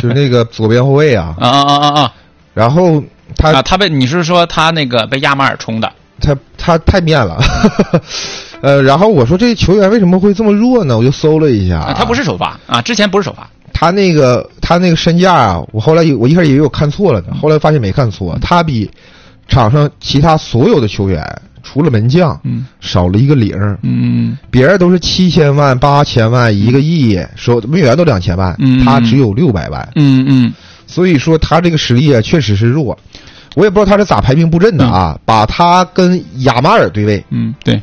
就是那个左边后卫啊。然后他被你是说他那个被亚马尔冲的？ 他太面了。然后我说这球员为什么会这么弱呢？我就搜了一下， 他不是首发啊，之前不是首发。 他那个身价啊，我一开始以为我看错了呢，后来发现没看错，他比场上其他所有的球员除了门将，少了一个0。别人都是7000万、8000万、1个亿，门员都2000万，他只有600万。所以说他这个实力啊，确实是弱。我也不知道他是咋排兵布阵的啊，把他跟亚马尔对位。 对。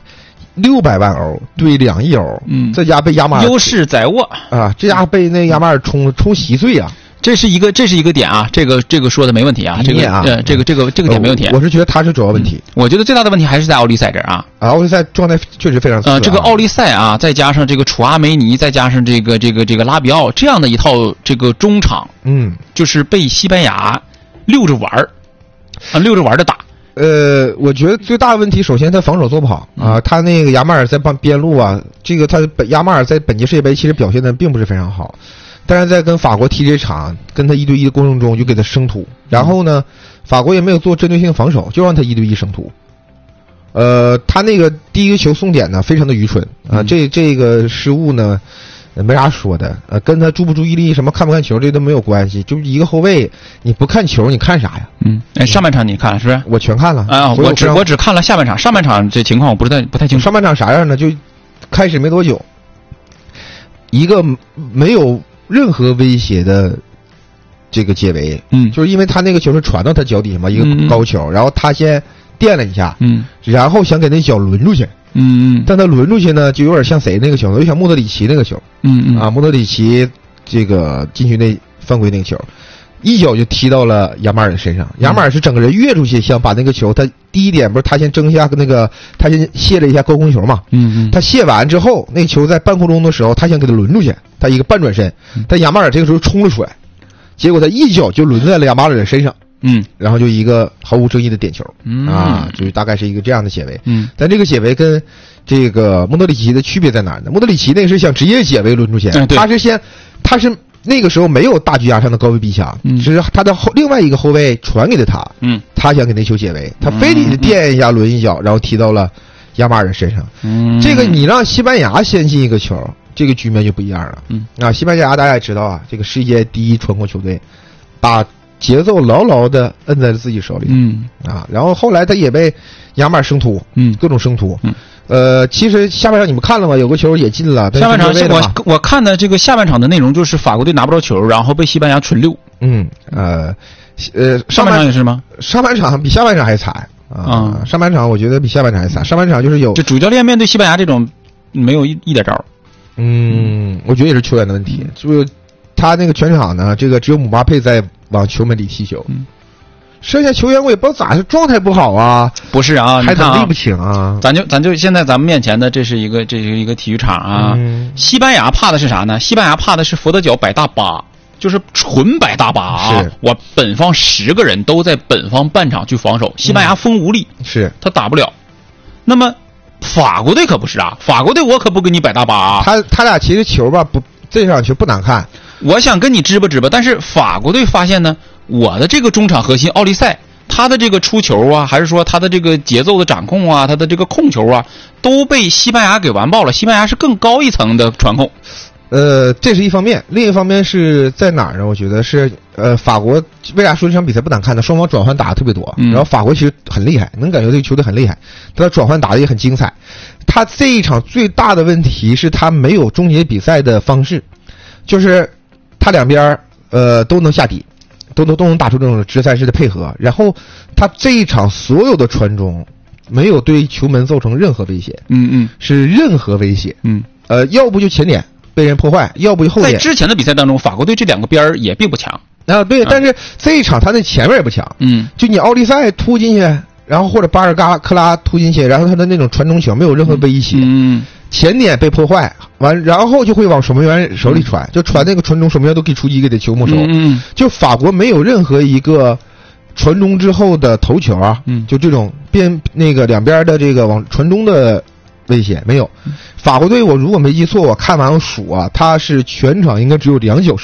600万欧对2亿欧，这家被亚马尔优势在握啊！这家被那亚马尔冲稀碎啊！ 这是一个点啊，这个说的没问题啊，这个点没问题。 我是觉得他是主要问题， 我觉得最大的问题还是在奥利赛这儿啊。 奥利赛状态确实非常次。 这个奥利赛啊，再加上这个楚阿梅尼，再加上这个拉比奥这样的一套这个中场，就是被西班牙溜着玩的打。 我觉得最大的问题，首先他防守做不好啊，他那个亚马尔在边路啊，亚马尔在本届世界杯其实表现的并不是非常好，但是在跟法国踢这场跟他1对1的过程中就给他生突，然后呢，法国也没有做针对性防守，就让他1对1生突。他那个第一个球送点呢，非常的愚蠢啊，这个失误呢。没啥说的，跟他注不注意力什么看不看球这都没有关系，就一个后卫，你不看球你看啥呀？ 上半场你看了是不是？ 我全看了啊，我只看了下半场，上半场这情况我不太清楚。 上半场啥样呢？就开始没多久，一个没有任何威胁的这个解围，就是因为他那个球是传到他脚底下嘛，一个高球，然后他先垫了一下，然后想给那脚抡出去。但他抡出去呢，就有点像谁那个球，有点像莫德里奇那个球。莫德里奇这个禁区内犯规那个球，一脚就踢到了亚马尔的身上。亚马尔是整个人跃出去，想把那个球，他第一点不是他先争下那个，他先卸了一下高空球嘛。他卸完之后，那球在半空中的时候，他想给他抡出去，他一个半转身，但亚马尔这个时候冲了出来，结果他一脚就抡在了亚马尔的身上。然后就一个毫无争议的点球，就是大概是一个这样的解围。但这个解围跟这个莫德里奇的区别在哪儿呢？莫德里奇那个是想直接解围抡出去，他是那个时候没有大局压上的高位逼抢，是他的另外一个后卫传给了他，他想给那球解围，他非得垫一下抡一脚，然后踢到了亚马尔的身上。这个你让西班牙先进一个球，这个局面就不一样了。西班牙大家也知道啊，这个世界第一传控球队，把节奏牢牢的摁在了自己手里，然后后来他也被亚马尔生突，各种生突，其实下半场你们看了吗？有个球也进了。 下半场我看的这个下半场的内容就是法国队拿不着球，然后被西班牙纯溜。上半场也是吗？ 上半场比下半场还惨啊！上半场我觉得比下半场还惨。上半场就是就主教练面对西班牙这种没有一点招。 我觉得也是球员的问题，就是他那个全场呢，这个只有姆巴佩在往球门里踢球，剩下球员我也不知道咋是状态不好啊， 不是啊， 还能力不行啊。 咱就现在咱们面前的这是一个体育场啊。西班牙怕的是啥呢？西班牙怕的是佛得角摆大巴，就是纯摆大巴啊。我本方10个人都在本方半场去防守，西班牙风无力， 是他打不了。那么法国队可不是啊，法国队我可不跟你摆大巴啊。 他俩其实球吧不，这场球不难看。 我想跟你支吧，但是法国队发现呢，我的这个中场核心奥利赛，他的这个出球啊，还是说他的这个节奏的掌控啊，他的这个控球啊，都被西班牙给完爆了。西班牙是更高一层的传控。 这是一方面，另一方面是在哪儿呢？我觉得是法国为啥说这场比赛不难看呢？双方转换打的特别多，然后法国其实很厉害，能感觉这个球队很厉害，他的转换打的也很精彩。他这一场最大的问题是他没有终结比赛的方式，就是他两边都能下底，都能打出这种直塞式的配合，然后他这一场所有的传中没有对球门造成任何威胁，是任何威胁，要不就前点被人破坏，要不就后点。 在之前的比赛当中，法国队这两个边也并不强啊，对，但是这一场他那前面也不强，就你奥利赛突进去，然后或者巴尔克拉突进去，然后他的那种传中球没有任何威胁，前点被破坏完，然后就会往守门员手里传，就传那个传中，守门员都可以出击，给这球没收。就法国没有任何一个传中之后的头球啊，就这种那个两边的这个往传中的威胁没有。法国队我如果没记错，我看完我数啊，他是全场应该只有2脚